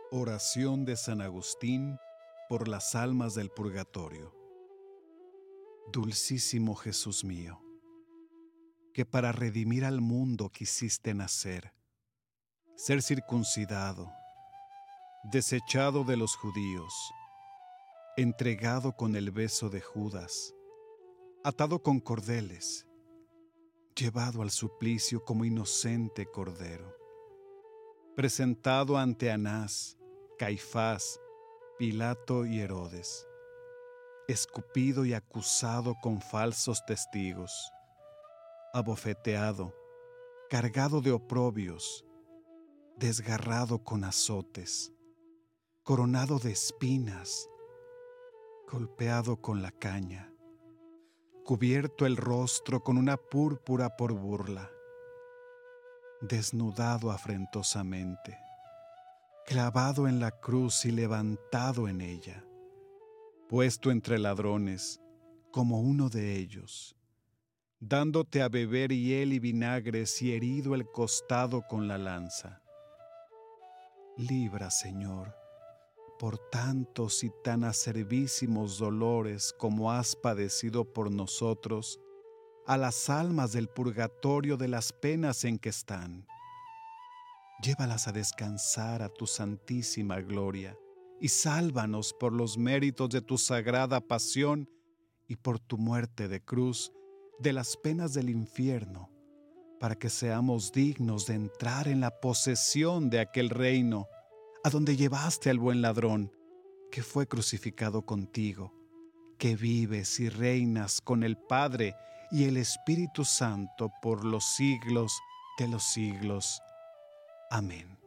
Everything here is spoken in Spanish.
Oración de San Agustín por las almas del purgatorio. Dulcísimo Jesús mío, que para redimir al mundo quisiste nacer, ser circuncidado, desechado de los judíos, entregado con el beso de Judas, atado con cordeles, llevado al suplicio como inocente cordero, presentado ante Anás, Caifás, Pilato y Herodes, escupido y acusado con falsos testigos, abofeteado, cargado de oprobios, desgarrado con azotes, coronado de espinas, golpeado con la caña, cubierto el rostro con una púrpura por burla, desnudado afrentosamente, clavado en la cruz y levantado en ella, puesto entre ladrones como uno de ellos, dándote a beber hiel y vinagres y herido el costado con la lanza. Libra, Señor, por tantos y tan acervísimos dolores como has padecido por nosotros, a las almas del purgatorio de las penas en que están. Llévalas a descansar a tu santísima gloria y sálvanos por los méritos de tu sagrada pasión y por tu muerte de cruz de las penas del infierno, para que seamos dignos de entrar en la posesión de aquel reino a donde llevaste al buen ladrón, que fue crucificado contigo, que vives y reinas con el Padre y el Espíritu Santo por los siglos de los siglos. Amén.